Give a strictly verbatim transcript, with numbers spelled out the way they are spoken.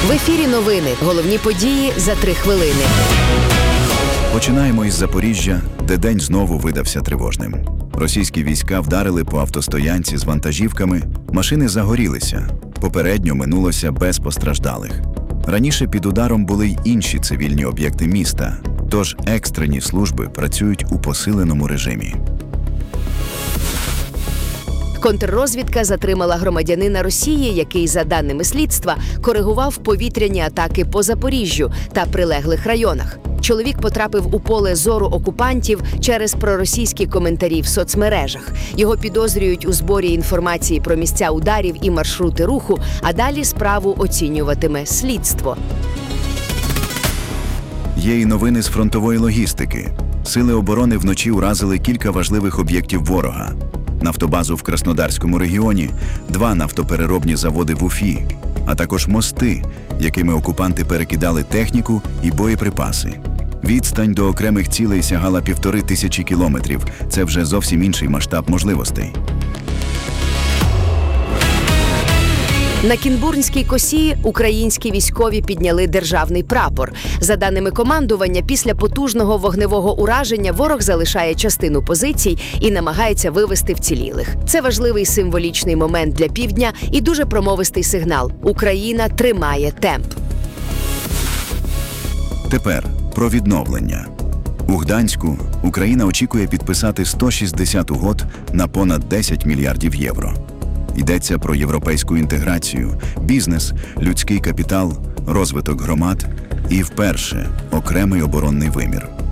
В ефірі новини. Головні події за три хвилини. Починаємо із Запоріжжя, де день знову видався тривожним. Російські війська вдарили по автостоянці з вантажівками, машини загорілися. Попередньо минулося без постраждалих. Раніше під ударом були й інші цивільні об'єкти міста, тож екстрені служби працюють у посиленому режимі. Контррозвідка затримала громадянина Росії, який, за даними слідства, коригував повітряні атаки по Запоріжжю та прилеглих районах. Чоловік потрапив у поле зору окупантів через проросійські коментарі в соцмережах. Його підозрюють у зборі інформації про місця ударів і маршрути руху, а далі справу оцінюватиме слідство. Є й новини з фронтової логістики. Сили оборони вночі уразили кілька важливих об'єктів ворога. Нафтобазу в Краснодарському регіоні, два нафтопереробні заводи в Уфі, а також мости, якими окупанти перекидали техніку і боєприпаси. Відстань до окремих цілей сягала півтори тисячі кілометрів. Це вже зовсім інший масштаб можливостей. На Кінбурнській косі українські військові підняли державний прапор. За даними командування, після потужного вогневого ураження ворог залишає частину позицій і намагається вивести вцілілих. Це важливий символічний момент для півдня і дуже промовистий сигнал. Україна тримає темп. Тепер про відновлення. У Гданську Україна очікує підписати сто шістдесят угод на понад десять мільярдів євро. Йдеться про європейську інтеграцію, бізнес, людський капітал, розвиток громад і, вперше, окремий оборонний вимір.